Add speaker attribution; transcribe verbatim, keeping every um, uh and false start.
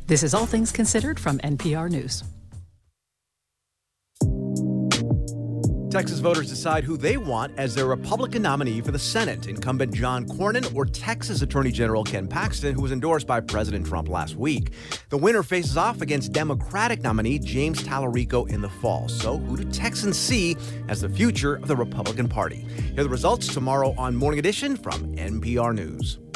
Speaker 1: This is All Things Considered from N P R News.
Speaker 2: Texas voters decide who they want as their Republican nominee for the Senate, incumbent John Cornyn or Texas Attorney General Ken Paxton, who was endorsed by President Trump last week. The winner faces off against Democratic nominee James Tallarico in the fall. So who do Texans see as the future of the Republican Party? Here are the results tomorrow on Morning Edition from N P R News.